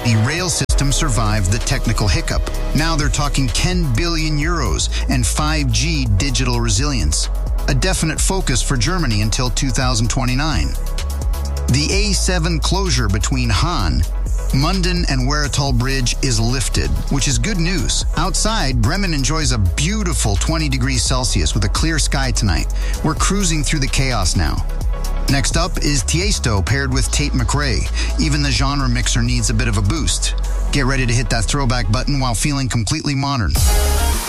The rail system survived the technical hiccup. Now they're talking 10 billion euros and 5G digital resilience. A definite focus for Germany until 2029. The A7 closure between Hahn, Munden and Werratal Bridge is lifted, which is good news. Outside, Bremen enjoys a beautiful 20 degrees Celsius with a clear sky tonight. We're cruising through the chaos now. Next up is Tiesto paired with Tate McRae. Even the genre mixer needs a bit of a boost. Get ready to hit that throwback button while feeling completely modern.